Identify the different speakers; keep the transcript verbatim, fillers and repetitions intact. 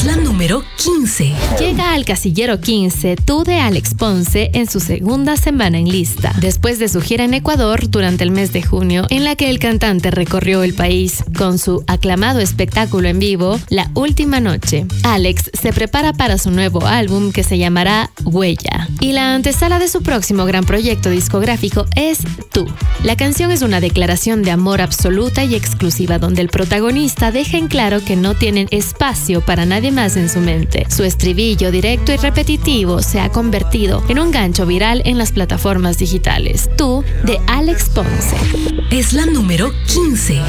Speaker 1: la número quince.
Speaker 2: Llega al casillero quince Tú de Alex Ponce en su segunda semana en lista, después de su gira en Ecuador durante el mes de junio, en la que el cantante recorrió el país con su aclamado espectáculo en vivo La Última Noche. Alex se prepara para su nuevo álbum que se llamará Huella, y la antesala de su próximo gran proyecto discográfico es Tú. La canción es una declaración de amor absoluta y exclusiva donde el protagonista deja en claro que no tienen espacio para nadie más en su mente. Su estribillo directo y repetitivo se ha convertido en un gancho viral en las plataformas digitales. Tú, de Alex Ponce.
Speaker 1: Es la número quince.